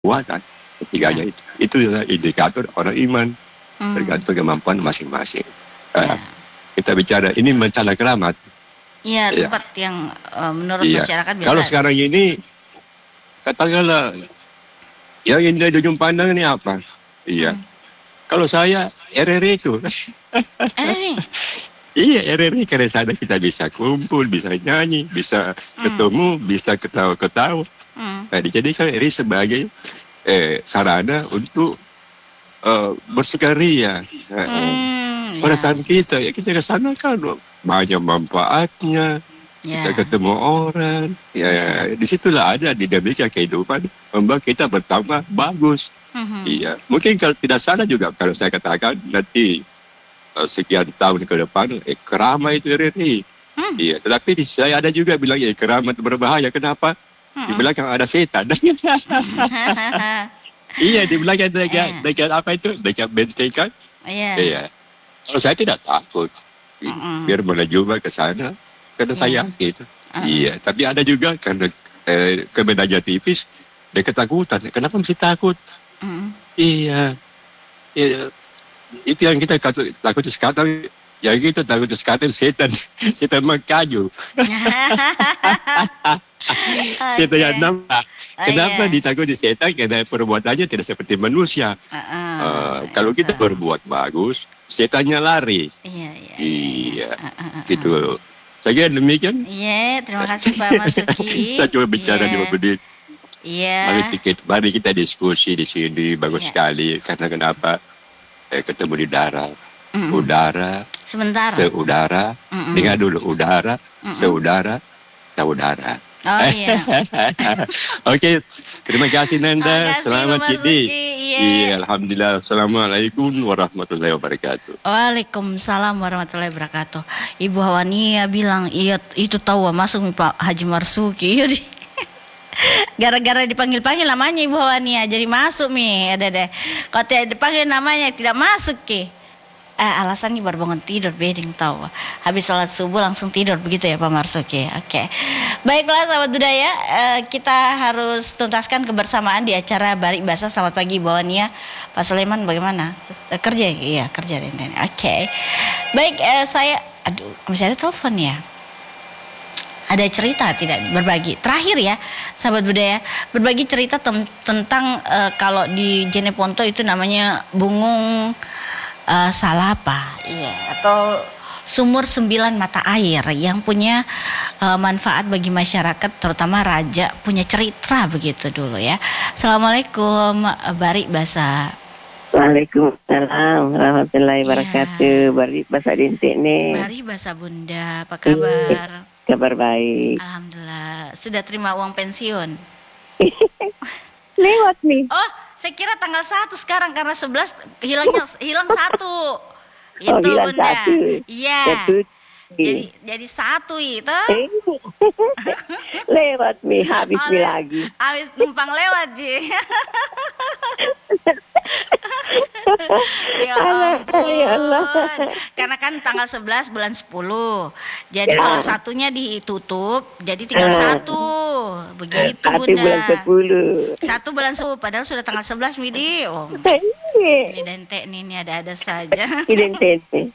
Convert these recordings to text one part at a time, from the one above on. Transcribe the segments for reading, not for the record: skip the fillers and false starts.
kekuatan. Ketiganya itu adalah indikator orang iman, tergantung kemampuan masing-masing. Kita bicara ini bencana keramat. Iya, tempat yang menurut masyarakat biasa. Kalau sekarang ini katakanlah yang indah di ujung pandang ini apa? Iya. Kalau saya RRI itu. RRI? Iya, RRI karena sana kita bisa kumpul, bisa nyanyi, bisa ketemu, bisa ketawa-ketawa. Nah, dijadikan RRI sebagai sarana untuk bersukaria. Pada saat kita ke sana kan banyak manfaatnya. Kita ketemu orang. Disitulah ada dinamika kehidupan membuat kita bertambah bagus. Iya, mungkin kalau tidak salah juga kalau saya katakan nanti sekian tahun ke depan keramat itu RRI. Iya, tetapi di saya ada juga bilang keramat itu berbahaya. Kenapa? Di belakang ada setan. Iya, di belakang dekat apa itu? Dekat benteng kan? Iya. Kalau saya tidak takut. Biar menuju ke sana karena saya yakin. Iya, tapi ada juga karena kebenarannya tipis dia ketakutan. Kenapa mesti takut? Iya. Itu yang kita takut sekarang. Yang kita takut sekarang setan mengkayu. Setan yang nampak. Kenapa ditakuti setan? Karena perbuatannya tidak seperti manusia. Kalau kita berbuat bagus, setannya lari. Iya. Gitu. Saya kira demikian. Iya, terima kasih Pak Marzuki. Saya coba bicara 5 menit. Iya. Mari kita diskusi di sini, bagus sekali. Karena kenapa? Ketemu di darat. Udara. Sebentar. Seudara. Dengar dulu, udara. Seudara. Saudara. Oh iya. Oke, terima kasih Nanda. Selamat Sidi. Iya, alhamdulillah. Assalamualaikum warahmatullahi wabarakatuh. Waalaikumsalam warahmatullahi wabarakatuh. Ibu Hawania bilang, iya itu tahu masuk Pak Haji Marzuki. Iya gara-gara dipanggil-panggil namanya Ibu Hawania jadi masuk mi. Ada deh. Kalau tidak dipanggil namanya tidak masuk ki. Alasannya baru bangun tidur beding tahu. Habis sholat subuh langsung tidur begitu ya Pak Marzuki. Oke. Baiklah sahabat budaya, kita harus tuntaskan kebersamaan di acara Bari Bahasa. Selamat pagi Ibu Hawania. Pak Sulaiman bagaimana? Kerja? Iya kerja deh. Oke. Baik, saya masih ada telepon ya. Ada cerita tidak berbagi terakhir ya sahabat budaya, berbagi cerita tentang kalau di Jeneponto itu namanya Bungung Salapa, iya, atau sumur 9 mata air yang punya manfaat bagi masyarakat, terutama raja, punya cerita begitu dulu ya. Assalamualaikum Bari Bahasa. Waalaikumsalam warahmatullahi wabarakatuh. Bari Bahasa Dintik nih. Bari Bahasa Bunda, apa kabar? Kabar baik. Alhamdulillah. Sudah terima uang pensiun? Lewat nih. Oh, saya kira tanggal 1 sekarang karena 11 hilang 1. Itu hilang Bunda. 1. Iya. Jadi 1 itu. Lewat nih, habis nih lagi. Habis numpang lewat Ji. Ya ampun. Ya Allah. Karena kan tanggal 11 bulan 10. Jadi kalau satunya ditutup jadi tinggal 1. Begitu Bunda. 1 bulan 10. 1 bulan 10 padahal sudah tanggal 11 Midi. Oh. Ini dente nih, ini ada saja. Ini dente.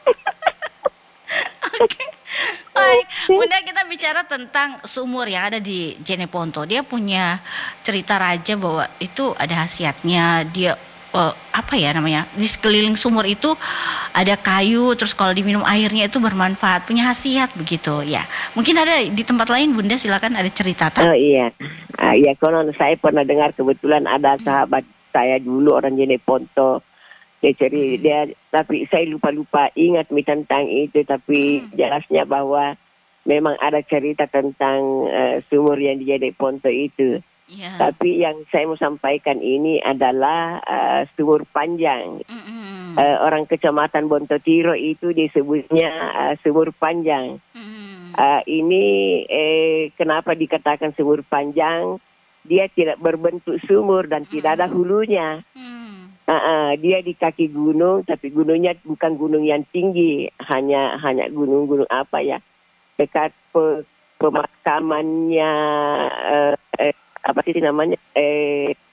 Oke. Baik, Bunda, kita bicara tentang sumur yang ada di Jeneponto. Dia punya cerita raja bahwa itu ada khasiatnya. Dia apa ya namanya? Di sekeliling sumur itu ada kayu, terus kalau diminum airnya itu bermanfaat, punya khasiat begitu ya. Mungkin ada di tempat lain Bunda, silakan ada cerita. Oh iya. Ya konon saya pernah dengar kebetulan ada sahabat saya dulu orang Jeneponto. Dia tapi saya lupa ingat tentang itu, tapi jelasnya bahwa memang ada cerita tentang sumur yang di Jeneponto itu. Yeah. Tapi yang saya mau sampaikan ini adalah sumur panjang. Orang kecamatan Bontotiro itu disebutnya sumur panjang. Ini kenapa dikatakan sumur panjang? Dia tidak berbentuk sumur dan tidak ada hulunya. Dia di kaki gunung, tapi gunungnya bukan gunung yang tinggi, hanya gunung-gunung apa ya, dekat pemakamannya apa sih namanya